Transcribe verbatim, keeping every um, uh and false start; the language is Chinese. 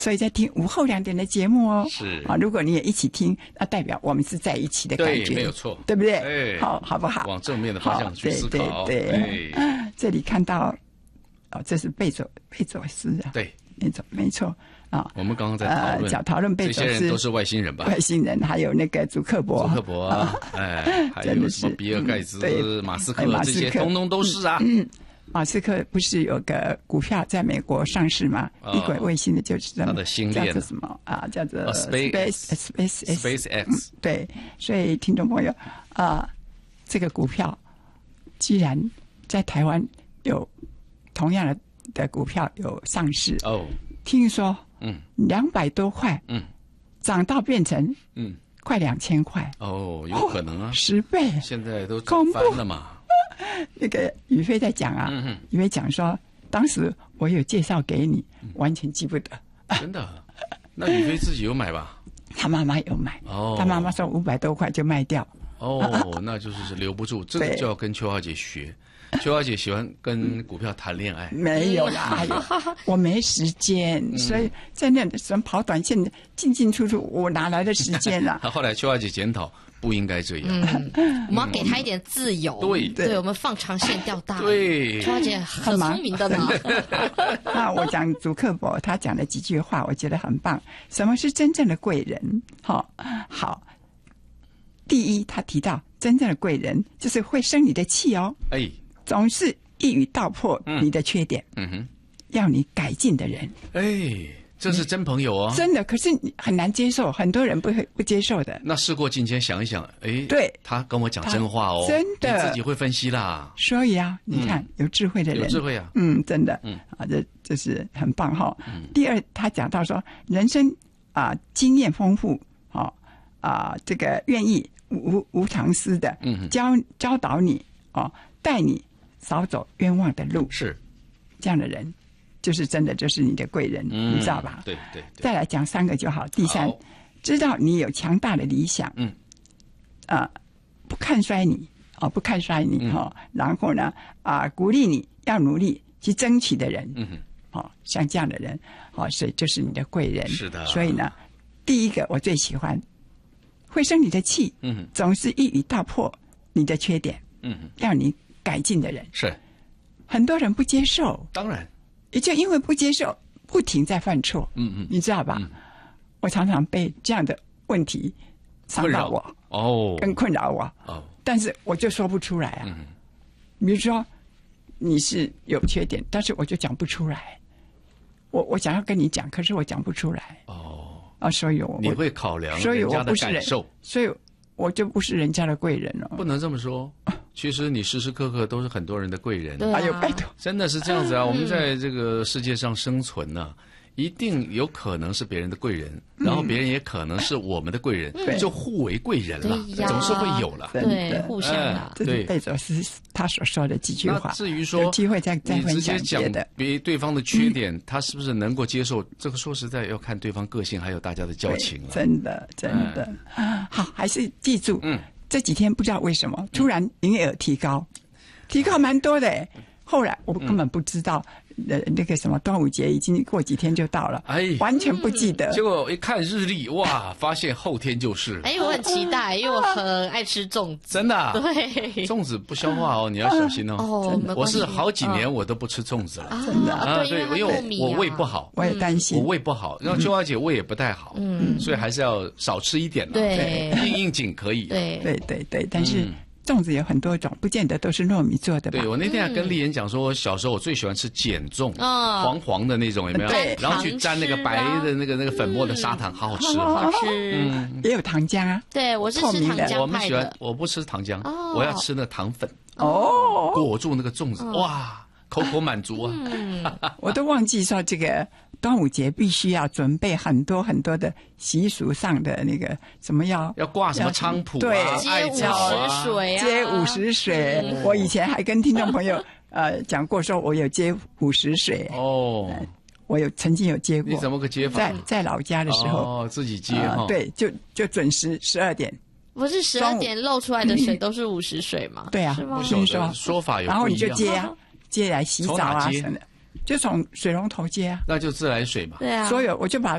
所以在听午后两点的节目哦。 是啊，如果你也一起听，那代表我们是在一起的感觉， 对，没有错， 对不对？ 哎， 好，好不好？ 往正面的方向去思考。 对对对， 哎， 这里看到哦，这是贝佐贝佐斯啊， 对， 没错没错啊。 我们刚刚在讨论， 呃、讨论贝佐斯， 这些人都是外星人吧？ 外星人，还有那个祖克伯， 祖克伯啊，哎，还有什么比尔盖茨、嗯、马斯克，这些通通都是啊。 嗯，马斯克不是有个股票在美国上市吗？ 哦、 一轨卫星的就是他的星链叫做什么啊？叫做 Space Space Space X。 对，所以听众朋友啊，这个股票既然在台湾有同样的的股票有上市哦， 听说嗯两百多块嗯涨到变成嗯快两千块哦，有可能啊， 哦、十倍， 现在都涨翻了嘛。 那个宇飞在讲啊， 嗯、 宇飞讲说，当时我有介绍给你，完全记不得。 真的？那宇飞自己有买吧？ 他妈妈有买， 哦， 他妈妈说五百多块就卖掉。 哦，那就是留不住，这个就要跟秋华姐学。秋华姐喜欢跟股票谈恋爱， 没有啦，哎呦，我没时间，嗯、所以在那什么跑短线进进出出，我哪来的时间啊？ 后来秋华姐检讨，不应该这样， 嗯、我们要给她一点自由， 对对，我们放长线钓大鱼。 对， 秋华姐很聪明的呢。 那我讲祖克伯，他讲了几句话，我觉得很棒。什么是真正的贵人？好，好。第一，他提到真正的贵人就是会生你的气哦， 哎， 总是一语道破你的缺点， 嗯哼， 要你改进的人， 哎，这是真朋友啊， 真的。可是你很难接受，很多人不会不接受的。 那事过境迁，想一想，哎， 对， 他跟我讲真话哦， 真的， 你自己会分析啦。 所以啊，你看、嗯、有智慧的人， 有智慧啊， 嗯，真的， 嗯啊，这这是很棒哈、哦嗯。 第二，他讲到说，人生啊经验丰富，哦啊，这个愿意。无无常思的， 嗯， 教教导你哦，带你少走冤枉的路， 是这样的人，就是真的就是你的贵人， 嗯、 你知道吧？ 对 对, 对。 再来讲三个就好。第三，知道你有强大的理想， 嗯， 啊、呃，不看衰你哦，不看衰你哈、哦嗯， 然后呢啊、呃，鼓励你要努力去争取的人， 嗯哼，哦，像这样的人，哦，所以就是你的贵人， 是的。 所以呢，第一个我最喜欢。会生你的气， 嗯， 总是一语道破你的缺点， 嗯， 要你改进的人是很多人不接受， 当然， 也就因为不接受，不停在犯错， 嗯嗯， 你知道吧？ 嗯、 我常常被这样的问题伤到我， 哦， 更困扰我， 哦， 但是我就说不出来啊。 嗯， 比如说你是有缺点，但是我就讲不出来，我我想要跟你讲，可是我讲不出来， 哦。 啊，所以我你会考量所以人家的我不是感受， 所以我就不是人家的贵人了。 不能这么说，其实你时时刻刻都是很多人的贵人。 对啊， 哎呦，拜托， 真的是这样子啊！我们在这个世界上生存呢、啊。一定有可能是别人的贵人， 嗯、 然后别人也可能是我们的贵人，嗯、就互为贵人了，总是会有了， 对，互相的。 这是贝佐斯他所说的几句话。 至于说有机会再再分享别的， 别对方的缺点、嗯，他是不是能够接受？这个说实在要看对方个性，还有大家的交情了。 真的，真的、嗯、好，还是记住， 嗯， 这几天不知道为什么突然营业额提高，提高蛮多的哎。后来我根本不知道。嗯呃，那个什么端午节已经过几天就到了，哎，完全不记得。 结果一看日历，哇，发现后天就是。 哎，我很期待，因为我很爱吃粽子。 真的、啊？ 对， 粽子不消化哦，你要小心哦。 哦， 我是好几年我都不吃粽子了， 啊、 真的啊，对，因为我胃不好， 我也担心， 我胃不好，然后秋华姐胃也不太好，嗯，所以还是要少吃一点了。 对， 应应景可以。 对对对对，但是。嗯粽子有很多种，不见得都是糯米做的吧？ 对，我那天还跟丽妍讲说，我小时候我最喜欢吃碱粽， 哦， 黄黄的那种，有没有？ 对， 然后去沾那个白的那个那个粉末的砂糖，好好吃， 好好吃。 嗯， 也有糖浆啊。 对，我是吃糖浆派的。 我们喜欢，我不吃糖浆，我要吃那糖粉， 哦， 裹住那个粽子，哇，口口满足啊！ 我都忘记说这个。端午节必须要准备很多很多的习俗上的那个什么要要挂什么菖蒲啊， 对， 艾草啊， 接午时水啊， 接午时水。嗯、我以前还跟听众朋友呃讲过，说我有接午时水哦、呃， 我有曾经有接过。 你怎么个接法？ 在在老家的时候， 哦，自己接哈、 呃，对，就就准时十二点。 不是十二点漏出来的水都是午时水吗？ 对啊， 是吗？ 不说说法有不一样， 然后你就接啊，接来洗澡啊什么的。 就从水龙头接啊， 那就自来水嘛。 对啊， 所有我就把